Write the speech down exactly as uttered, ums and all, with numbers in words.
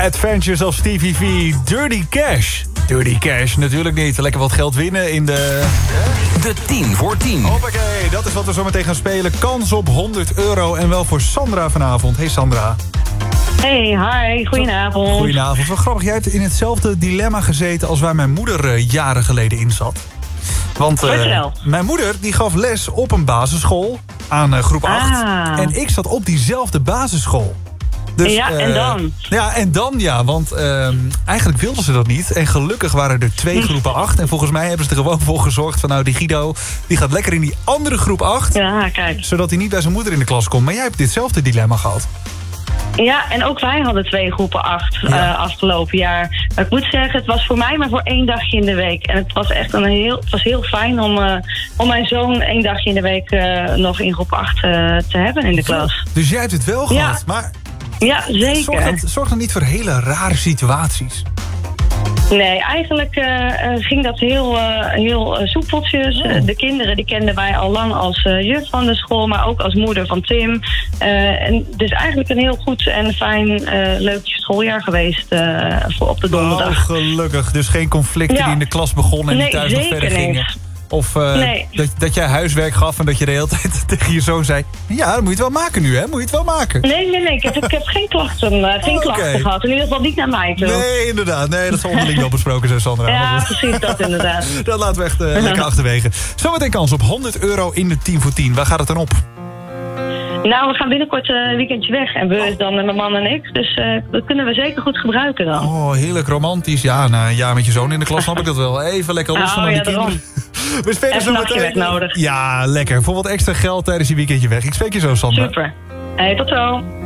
Adventures of Stevie V, Dirty Cash. Dirty Cash, natuurlijk niet. Lekker wat geld winnen in de... De tien voor tien. Hoppakee, dat is wat we zo meteen gaan spelen. Kans op honderd euro en wel voor Sandra vanavond. Hey Sandra. Hey, hi, goedenavond. Goedenavond. Wat grappig, jij hebt in hetzelfde dilemma gezeten als waar mijn moeder uh, jaren geleden in zat. Want uh, mijn moeder die gaf les op een basisschool aan uh, groep acht. Ah. En ik zat op diezelfde basisschool. Dus, ja, en uh, dan? Ja, en dan ja, want uh, eigenlijk wilden ze dat niet. En gelukkig waren er twee groepen acht. En volgens mij hebben ze er gewoon voor gezorgd van... nou, die Guido, die gaat lekker in die andere groep acht. Ja, kijk. Zodat hij niet bij zijn moeder in de klas komt. Maar jij hebt ditzelfde dilemma gehad. Ja, en ook wij hadden twee groepen acht ja. uh, afgelopen jaar. Maar ik moet zeggen, het was voor mij maar voor één dagje in de week. En het was echt een heel, het was heel fijn om, uh, om mijn zoon één dagje in de week uh, nog in groep acht uh, te hebben in de klas. Dus jij hebt het wel gehad, ja. maar... Ja, zeker. Zorg dan, zorg dan niet voor hele rare situaties? Nee, eigenlijk uh, ging dat heel, uh, heel uh, soepeltjes. Oh. Uh, de kinderen die kenden wij al lang als uh, juf van de school, maar ook als moeder van Tim. Uh, en dus eigenlijk een heel goed en fijn, uh, leuk schooljaar geweest uh, voor op de donderdag. Oh, gelukkig. Dus geen conflicten ja. die in de klas begonnen en nee, die thuis nog verder niet. gingen. Of uh, nee. dat, dat jij huiswerk gaf en dat je de hele tijd tegen je zoon zei... ja, dan moet je het wel maken nu, hè? Moet je het wel maken? Nee, nee, nee. Ik heb, ik heb geen klachten, uh, geen okay. klachten gehad. In ieder geval niet naar mij toe. Nee, inderdaad. Nee, dat zal onderling wel besproken zijn, Sandra. Ja, precies dat inderdaad. Dat laten we echt uh, lekker achterwege. Zometeen kans op honderd euro in de tien voor tien. Waar gaat het dan op? Nou, we gaan binnenkort een uh, weekendje weg. En we oh. dan uh, mijn man en ik. Dus uh, dat kunnen we zeker goed gebruiken dan. Oh, heerlijk romantisch. Ja, na een jaar met je zoon in de klas snap ik dat wel. Even lekker los van oh, die ja, kinderen. We spelen zo meteen nodig. Ja, lekker. Voor wat extra geld tijdens je weekendje weg. Ik spreek je zo, Sandra. Super. Hey, tot zo.